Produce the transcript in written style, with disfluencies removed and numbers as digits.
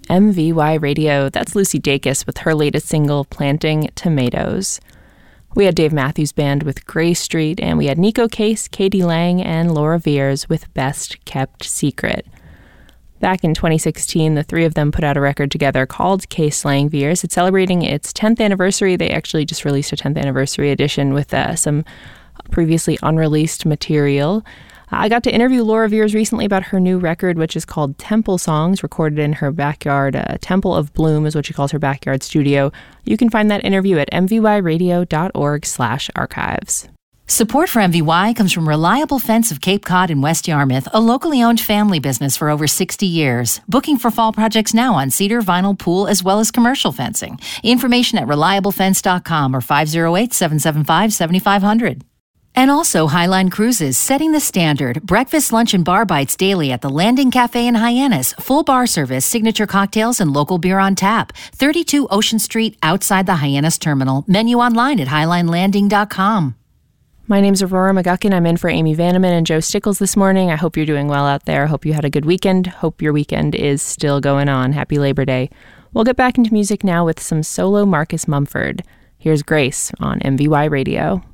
MVY Radio. That's Lucy Dacus with her latest single, Planting Tomatoes. We had Dave Matthews Band with Gray Street, and we had Nico Case, Katie Lang, and Laura Veers with Best Kept Secret. Back in 2016, the three of them put out a record together called Case Lang Veers. It's celebrating its 10th anniversary. They actually just released a 10th anniversary edition with some previously unreleased material. I got to interview Laura Veers recently about her new record, which is called Temple Songs, recorded in her backyard. Temple of Bloom is what she calls her backyard studio. You can find that interview at mvyradio.org/archives. Support for MVY comes from Reliable Fence of Cape Cod in West Yarmouth, a locally owned family business for over 60 years. Booking for fall projects now on cedar, vinyl, pool, as well as commercial fencing. Information at reliablefence.com or 508-775-7500. And also Highline Cruises, setting the standard. Breakfast, lunch, and bar bites daily at the Landing Cafe in Hyannis. Full bar service, signature cocktails, and local beer on tap. 32 Ocean Street, outside the Hyannis Terminal. Menu online at highlinelanding.com. My name's Aurora McGuckin. I'm in for Amy Vanneman and Joe Stickles this morning. I hope you're doing well out there. Hope you had a good weekend. Hope your weekend is still going on. Happy Labor Day. We'll get back into music now with some solo Marcus Mumford. Here's Grace on MVY Radio.